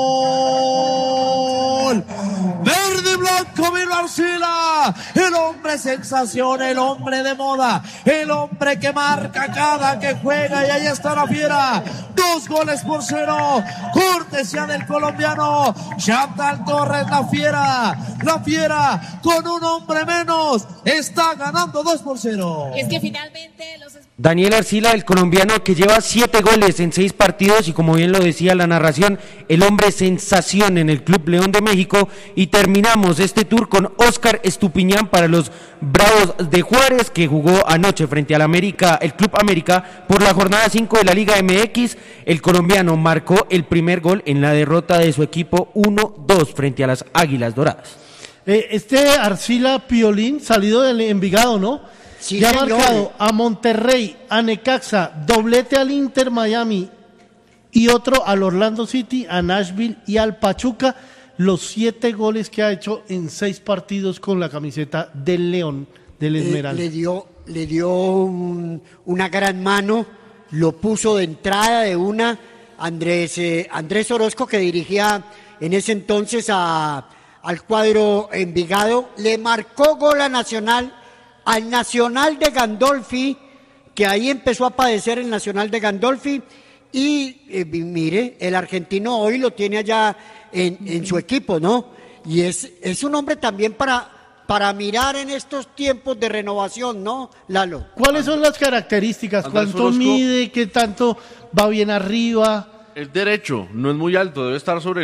Verde y blanco vino Arcila, el hombre sensación, el hombre de moda, el hombre que marca cada que juega, y ahí está la fiera, 2-0, cortesía del colombiano Chantal Torres. La fiera con un hombre menos está ganando 2-0. Es que finalmente Daniel Arcila, el colombiano que lleva 7 goles en 6 partidos y, como bien lo decía la narración, el hombre sensación en el Club León de México. Y terminamos este tour con Oscar Estupiñán para los Bravos de Juárez, que jugó anoche frente al América, el Club América, por la jornada 5 de la Liga MX. El colombiano marcó el primer gol en la derrota de su equipo 1-2 frente a las Águilas Doradas. Arcila Piolín, salido del Envigado, ¿no? Sí, ya ha señor. marcado a Monterrey, a Necaxa, doblete al Inter Miami y otro al Orlando City, a Nashville y al Pachuca. Los 7 goles que ha hecho en 6 partidos con la camiseta del León, del Esmeralda. Le dio una gran mano, lo puso de entrada de una. Andrés Orozco, que dirigía en ese entonces al cuadro Envigado, le marcó gol a Nacional, al Nacional de Gandolfi, que ahí empezó a padecer el Nacional de Gandolfi, y mire, el argentino hoy lo tiene allá en su equipo, ¿no? Y es un hombre también para mirar en estos tiempos de renovación, ¿no, Lalo? ¿Cuáles son las características? Andrés ¿Cuánto Orozco mide? ¿Qué tanto va bien arriba? Es derecho, no es muy alto, debe estar sobre el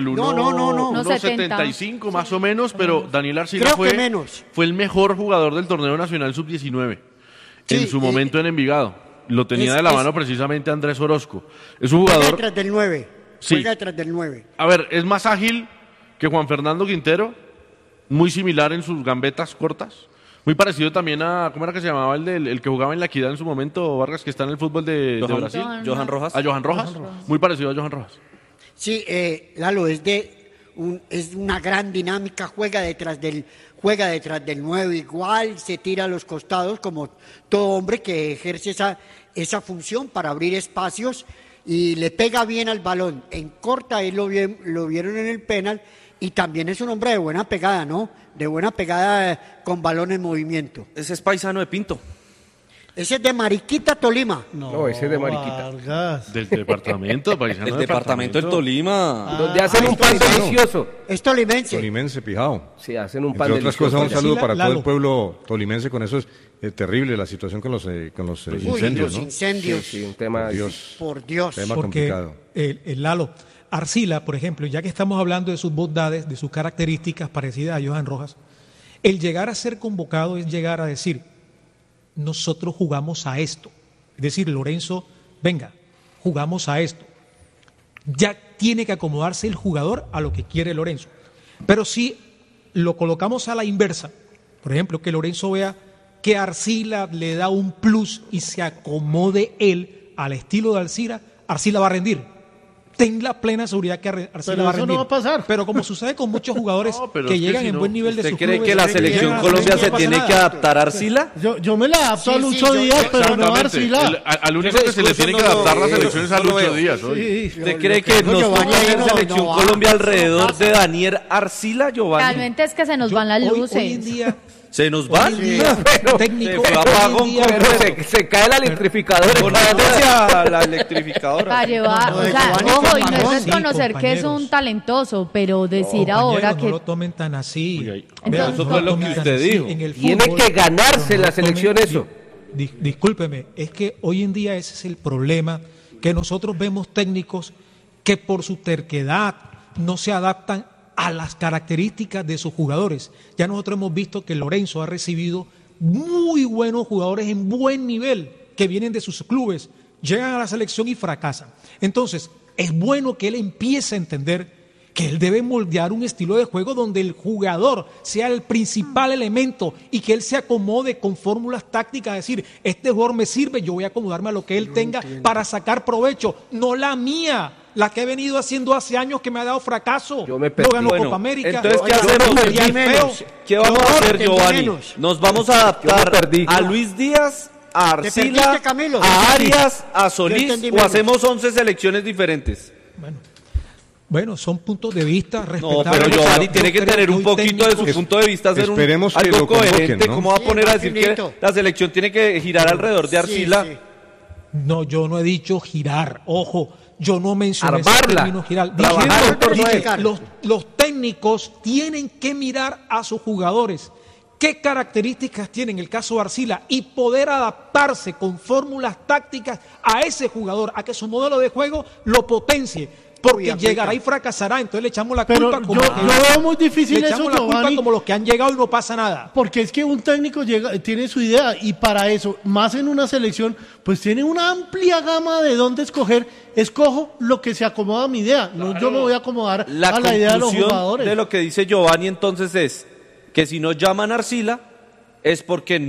1.75 más o menos, pero Daniel Arcila fue el mejor jugador del torneo nacional sub-19 en su momento en Envigado. Lo tenía de la mano precisamente Andrés Orozco. Es un jugador... Juega detrás del 9. Sí. Juega detrás del 9. A ver, es más ágil que Juan Fernando Quintero, muy similar en sus gambetas cortas. Muy parecido también a, ¿cómo era que se llamaba el que jugaba en la Equidad en su momento, Vargas, que está en el fútbol de Brasil? Johan Rojas. A Johan Rojas. Muy parecido a Johan Rojas. Sí, Lalo, es una gran dinámica, juega detrás del 9 igual, se tira a los costados como todo hombre que ejerce esa función para abrir espacios, y le pega bien al balón. En corta, ahí lo vieron en el penal, y también es un hombre de buena pegada, ¿no? De buena pegada con balón en movimiento. Ese es paisano de Pinto. Ese es de Mariquita, Tolima. No, ese es de Mariquita. Vargas. Del departamento, paisano. El departamento del Tolima. Donde hacen un pan delicioso. Es tolimense. Tolimense, Pijao. Sí, hacen un pan Entre otras delicioso. cosas, un saludo para Lalo. todo el pueblo tolimense. Con eso es terrible la situación con los incendios, los ¿no? incendios. Sí, un tema... Por Dios. Tema Porque complicado. el Lalo, Arcila, por ejemplo, ya que estamos hablando de sus bondades, de sus características parecidas a Johan Rojas, el llegar a ser convocado es llegar a decir, nosotros jugamos a esto. Es decir, Lorenzo, venga, jugamos a esto. Ya tiene que acomodarse el jugador a lo que quiere Lorenzo. Pero si lo colocamos a la inversa, por ejemplo, que Lorenzo vea que Arcila le da un plus y se acomode él al estilo de Arcila, Arcila va a rendir. Ten la plena seguridad que Arcila va a rendir. No va a pasar. Pero como sucede con muchos jugadores que llegan en buen nivel de sus ¿Usted clubes... cree que la selección Colombia se tiene que adaptar a Arcila? Yo me la adapto a Lucho Díaz, pero no a Arcila. Al único que se le tiene que adaptar la selección es a Lucho Díaz. ¿Usted cree que nos toca hacer selección Colombia alrededor de Daniel Arcila, Giovanni? Realmente es que se nos van las luces. Hoy en día... ¿Se nos va? Técnico, se fue apagón, se cae el electrificador. Ponerse la electrificadora. Para llevar, o sea, ojo, y no es desconocer que es un talentoso, pero decir ahora que... No lo tomen tan así. Vean, eso fue lo que usted dijo. Tiene que ganarse la selección eso. Discúlpeme, es que hoy en día ese es el problema, que nosotros vemos técnicos que por su terquedad no se adaptan a las características de sus jugadores. Ya nosotros hemos visto que Lorenzo ha recibido muy buenos jugadores en buen nivel que vienen de sus clubes, llegan a la selección y fracasan. Entonces, es bueno que él empiece a entender que él debe moldear un estilo de juego donde el jugador sea el principal elemento y que él se acomode con fórmulas tácticas, decir, este jugador me sirve, yo voy a acomodarme a lo que él tenga para sacar provecho, no la mía, la que he venido haciendo hace años que me ha dado fracaso. Yo me no ganó Bueno, Copa América. entonces, ¿qué hacemos? ¿Qué vamos a hacer, Giovanni? ¿Nos vamos a adaptar a Luis Díaz, a Arcila, a Arias, a Solís, o hacemos 11 selecciones diferentes? Bueno, Bueno, son puntos de vista No, respetables. pero Giovanni tiene que Yo creo tener un hoy poquito de su técnicos- punto de vista, hacer Esperemos que algo lo convoquen, coherente. ¿no? ¿Cómo va a poner a decir que Martinito. la selección tiene que girar alrededor de Arcila? Sí, sí. No, yo no he dicho girar, ojo, yo no mencioné ese Armarla, término girar. trabajar Dije, en torno a dije, él. los técnicos tienen que mirar a sus jugadores, qué características tienen el caso de Arcila y poder adaptarse con fórmulas tácticas a ese jugador, a que su modelo de juego lo potencie. Porque aplica. llegará y fracasará, entonces le echamos la Pero culpa yo veo muy difícil le eso, echamos la culpa Giovanni. como los que han llegado y no pasa nada. Porque es que un técnico tiene su idea y para eso, más en una selección, pues tiene una amplia gama de dónde escoger. Escojo lo que se acomoda a mi idea. No, yo me voy a acomodar La a la idea de los conclusión jugadores. de lo que dice Giovanni entonces es que si no llaman a Arcila es porque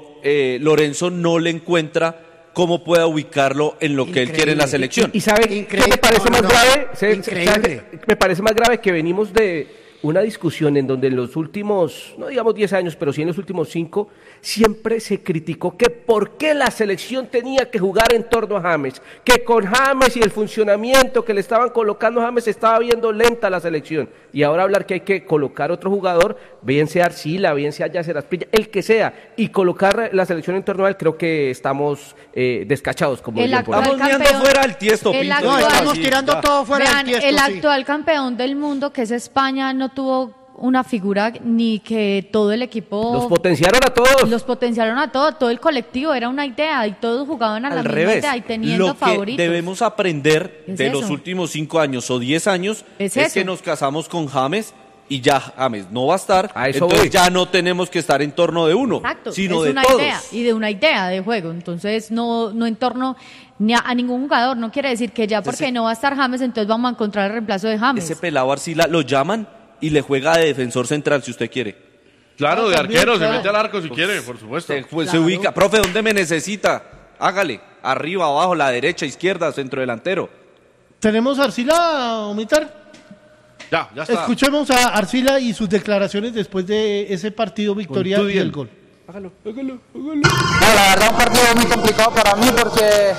Lorenzo no le encuentra cómo pueda ubicarlo en lo que él quiere en la selección. ¿Y sabe qué Increíble. me parece No, más no, grave? increíble. Me parece más grave que venimos de una discusión en donde en los últimos, no digamos 10 años, pero sí en los últimos 5, siempre se criticó que por qué la selección tenía que jugar en torno a James, que con James y el funcionamiento que le estaban colocando a James estaba viendo lenta la selección. Y ahora hablar que hay que colocar otro jugador, bien sea Arcila, bien sea Yasser Asprilla, el que sea, y colocar la selección en torno a él, creo que estamos descachados, como El dirían por ahí. actual Estamos viendo campeón- fuera el Tiesto, el Pinto. actual- No, estamos Sí, tirando ya. todo fuera Vean, del tiesto. el sí. actual campeón del mundo, que es España, no tuvo una figura ni que todo el equipo Los potenciaron a todos. los potenciaron a todos, todo el colectivo era una idea y todos jugaban a la Al misma revés, idea y teniendo lo que favoritos. debemos aprender Es de eso. los últimos 5 años o 10 años Es es eso. que nos casamos con James y ya James no va a estar, A eso entonces voy. ya no tenemos que estar en torno de uno, Exacto, sino es de una todos. idea y de una idea de juego, entonces no en torno ni a ningún jugador, no quiere decir que ya porque no va a estar James entonces vamos a encontrar el reemplazo de James. Ese pelado Arcila lo llaman y le juega de defensor central si usted quiere. Claro, de también, arquero, claro. se mete al arco si quiere, por supuesto. Se ubica, profe, ¿dónde me necesita? Hágale, arriba, abajo, la derecha, izquierda, centro delantero. ¿Tenemos a Arcila, Omitar? Ya está. Escuchemos a Arcila y sus declaraciones después de ese partido victoria Con y el gol. No, la verdad un partido muy complicado para mí porque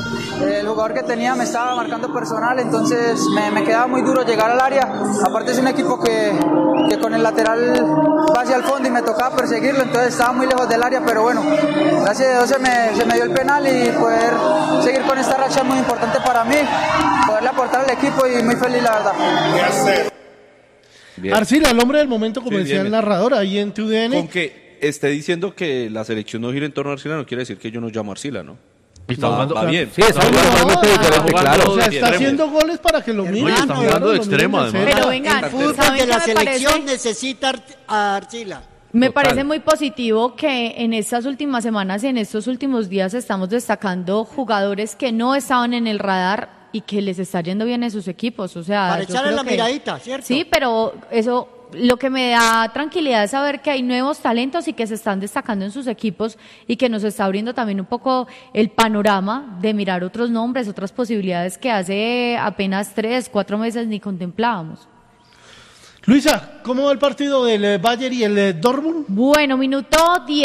el jugador que tenía me estaba marcando personal, entonces me quedaba muy duro llegar al área. Aparte es un equipo que con el lateral va hacia el fondo y me tocaba perseguirlo, entonces estaba muy lejos del área, pero bueno, gracias a Dios se me dio el penal y poder seguir con esta racha es muy importante para mí, poderle aportar al equipo y muy feliz la verdad. Bien. Arcila, el hombre del momento, como Sí, decía bien. el narrador, ahí en TUDN. Con que esté diciendo que la selección no gira en torno a Arcila no quiere decir que yo no llamo a Arcila, ¿no? Y está jugando- va bien. Sí, está jugando totalmente diferente, claro. O sea, está extremo. haciendo goles para que lo miren. Oye, está jugando de extremo, además. Pero vengan, El fútbol ¿saben de qué la me selección parece? necesita a Arcila. Me Total. parece muy positivo que en estas últimas semanas y en estos últimos días estamos destacando jugadores que no estaban en el radar y que les está yendo bien en sus equipos. O sea, Para yo echarle creo la que- miradita, ¿cierto? Sí, pero eso lo que me da tranquilidad es saber que hay nuevos talentos y que se están destacando en sus equipos y que nos está abriendo también un poco el panorama de mirar otros nombres, otras posibilidades que hace apenas 3, 4 meses ni contemplábamos. Luisa, ¿cómo va el partido del Bayern y el Dortmund? Bueno, minuto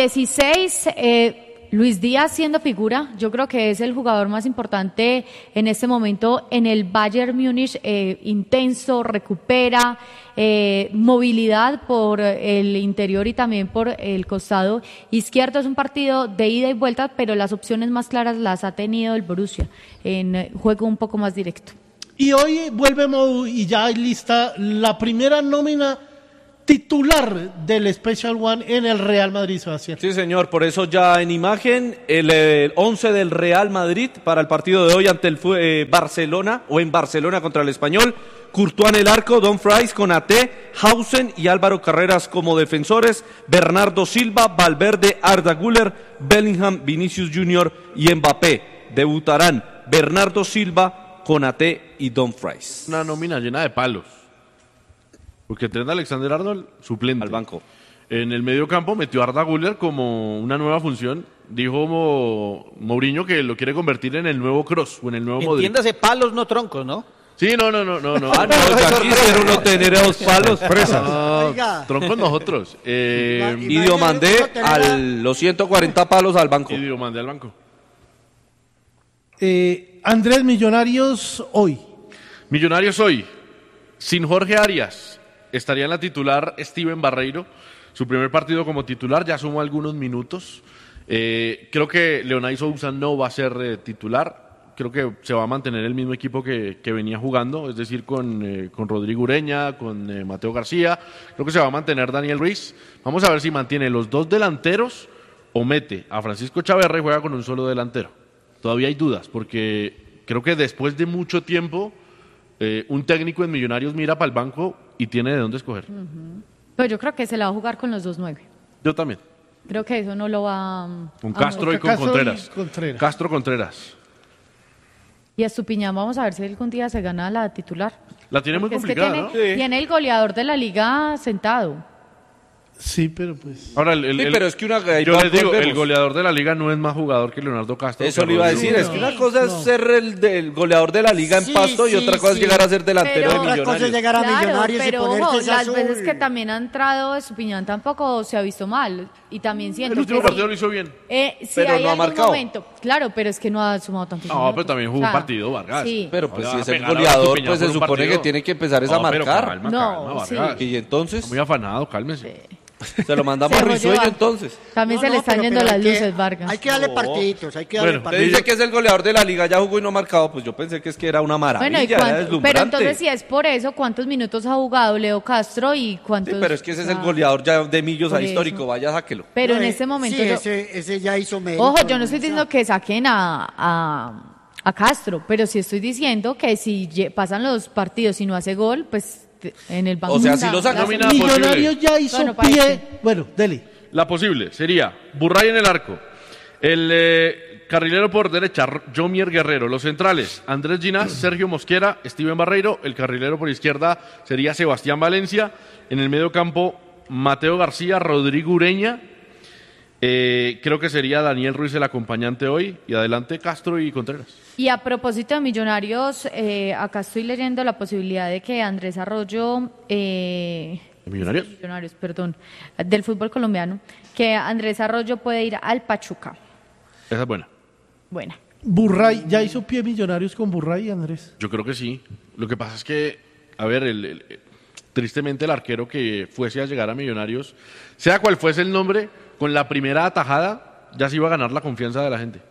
16, Luis Díaz siendo figura, yo creo que es el jugador más importante en este momento en el Bayern Múnich, intenso, recupera, movilidad por el interior y también por el costado izquierdo. Es un partido de ida y vuelta, pero las opciones más claras las ha tenido el Borussia en juego un poco más directo. Y hoy vuelve Mou y ya hay lista la primera nómina titular del Special One en el Real Madrid, Sebastián. Sí, señor, por eso ya en imagen el 11 del Real Madrid para el partido de hoy ante el Barcelona o en Barcelona contra el Español. Courtois en el arco, Dumfries, Konaté, Hausen y Álvaro Carreras como defensores, Bernardo Silva, Valverde, Arda Güler, Bellingham, Vinicius Junior y Mbappé. Debutarán Bernardo Silva, Konaté y Dumfries. Una nómina llena de palos. Porque Trent Alexander-Arnold, suplente. Al banco. En el medio campo metió a Arda Güler como una nueva función. Dijo Mourinho que lo quiere convertir en el nuevo Kroos o en el nuevo Modric. Entiéndase, palos, no troncos, ¿no? Sí, no. Ah, no, ya quisiera uno tener a dos palos. Oiga. Troncos nosotros. Y Diomandé a los 140 palos al banco. Y Diomandé al banco. Andrés, Millonarios hoy. Millonarios hoy. Sin Jorge Arias, estaría en la titular Steven Barreiro. Su primer partido como titular, ya sumó algunos minutos. Creo que Leonay Sousa no va a ser titular. Creo que se va a mantener el mismo equipo que venía jugando, es decir, con Rodrigo Ureña, con Mateo García. Creo que se va a mantener Daniel Ruiz. Vamos a ver si mantiene los dos delanteros o mete a Francisco Chaverra y juega con un solo delantero. Todavía hay dudas, porque creo que después de mucho tiempo, un técnico en Millonarios mira para el banco y tiene de dónde escoger. Pues yo creo que se la va a jugar con los 2-9. Yo también. Creo que eso no lo va con Castro y con Contreras. Castro Contreras. Y a Estupiñán, vamos a ver si algún día se gana la titular. La tiene muy complicada, ¿no? Tiene el goleador de la liga sentado. Sí, pero pues... Ahora, pero es que yo les digo, el goleador de la liga no es más jugador que Leonardo Castro. Eso le iba a decir, es que una cosa es ser el goleador de la liga en Pasto y otra cosa es llegar a ser delantero de Millonarios. Otra cosa es llegar a Millonarios pero y ponerse esa las azul. veces que también ha entrado Estupiñán tampoco se ha visto mal. Y también siento el último que partido lo hizo bien. Pero no ha marcado. Momento, claro, pero es que no ha sumado tantos minutos. Pero también jugó un partido, Vargas. Sí. Pero pues si es el goleador, pues se supone que tiene que empezar a marcar. Calma, Vargas. Y entonces... Muy afanado, cálmese. Se lo mandamos a Risueño entonces. También se le están yendo las luces, Vargas. Hay que darle partiditos, hay que darle Te partidos. dice que es el goleador de la liga, ya jugó y no ha marcado, pues yo pensé que era una maravilla, era deslumbrante. Pero entonces si es por eso, ¿cuántos minutos ha jugado Leo Castro y cuántos? Sí, pero es que ese es el goleador ya de Millos histórico, vaya, sáquelo. Pero en este momento... Sí, ese ya hizo mérito. Ojo, yo no estoy diciendo que saquen a Castro, pero sí estoy diciendo que si pasan los partidos y no hace gol, pues... En el banco. O sea, si lo sacan. Millonarios ya hizo pie. Bueno, dele. La posible sería Burray en el arco, el carrilero por derecha, Jomier Guerrero, los centrales, Andrés Ginás, Sergio Mosquera, Steven Barreiro, el carrilero por izquierda sería Sebastián Valencia, en el medio campo Mateo García, Rodrigo Ureña, creo que sería Daniel Ruiz el acompañante hoy, y adelante Castro y Contreras. Y a propósito de Millonarios, acá estoy leyendo la posibilidad de que Andrés Arroyo... ¿Millonarios? Millonarios, perdón, del fútbol colombiano, que Andrés Arroyo puede ir al Pachuca. Esa es buena. Buena. Burray, ¿ya hizo pie Millonarios con Burray, Andrés? Yo creo que sí. Lo que pasa es que, a ver, tristemente el arquero que fuese a llegar a Millonarios, sea cual fuese el nombre, con la primera atajada ya se iba a ganar la confianza de la gente.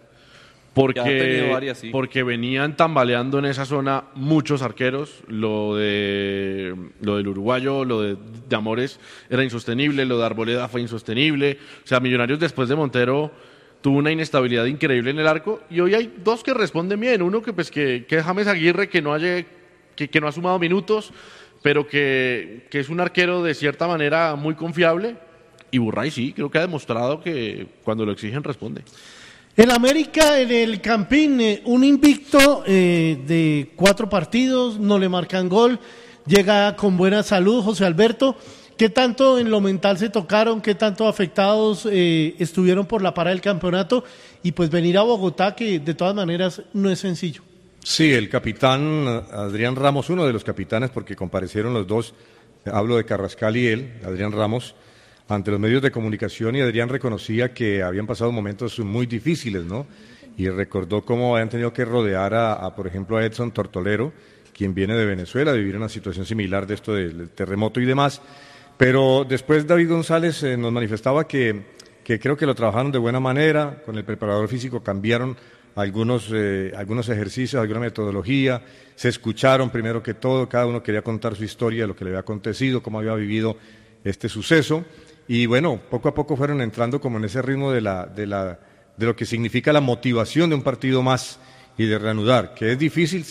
Porque venían tambaleando en esa zona muchos arqueros, lo del uruguayo, lo de Amores era insostenible, lo de Arboleda fue insostenible, o sea, Millonarios después de Montero tuvo una inestabilidad increíble en el arco y hoy hay dos que responden bien, uno que es James Aguirre, que no ha sumado minutos, pero que es un arquero de cierta manera muy confiable, y Burray sí, creo que ha demostrado que cuando lo exigen responde. El América en el Campín, un invicto de 4 partidos, no le marcan gol, llega con buena salud José Alberto. ¿Qué tanto en lo mental se tocaron? ¿Qué tanto afectados estuvieron por la para del campeonato? Y pues venir a Bogotá, que de todas maneras no es sencillo. Sí, el capitán Adrián Ramos, uno de los capitanes, porque comparecieron los dos, hablo de Carrascal y él, Adrián Ramos, ante los medios de comunicación, y Adrián reconocía que habían pasado momentos muy difíciles, ¿no? Y recordó cómo habían tenido que rodear por ejemplo, a Edson Tortolero, quien viene de Venezuela, de vivir una situación similar de esto del terremoto y demás. Pero después David González nos manifestaba que creo que lo trabajaron de buena manera, con el preparador físico cambiaron algunos ejercicios, alguna metodología, se escucharon primero que todo, cada uno quería contar su historia, lo que le había acontecido, cómo había vivido este suceso. Y bueno, poco a poco fueron entrando como en ese ritmo de lo que significa la motivación de un partido más y de reanudar, que es difícil.